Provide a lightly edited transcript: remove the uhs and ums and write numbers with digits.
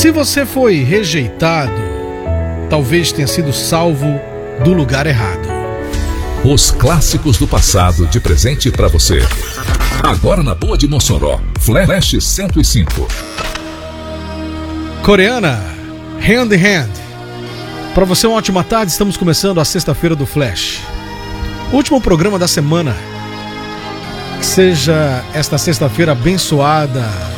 Se você foi rejeitado, talvez tenha sido salvo do lugar errado. Os clássicos do passado de presente pra você. Agora na Boa de Mossoró, Flash 105. Coreana, Hand in Hand. Para você uma ótima tarde, estamos começando a sexta-feira do Flash. Último programa da semana. Que seja esta sexta-feira abençoada